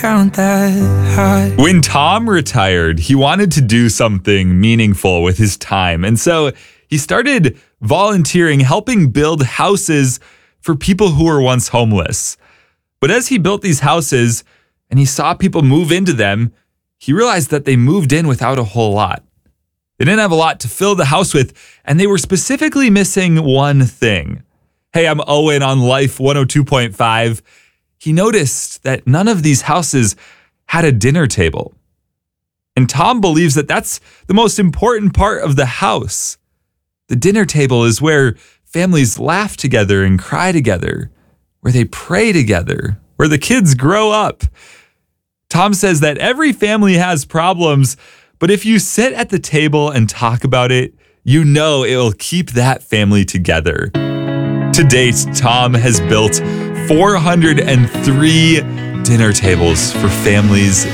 count that high. When Tom retired, he wanted to do something meaningful with his time. And so he started volunteering, helping build houses for people who were once homeless. But as he built these houses and he saw people move into them, he realized that they moved in without a whole lot. They didn't have a lot to fill the house with, and they were specifically missing one thing. Hey, I'm Owen on Life 102.5. He noticed that none of these houses had a dinner table. And Tom believes that that's the most important part of the house. The dinner table is where families laugh together and cry together, where they pray together, where the kids grow up. Tom says that every family has problems, but if you sit at the table and talk about it, you know it will keep that family together. To date, Tom has built 403 dinner tables for families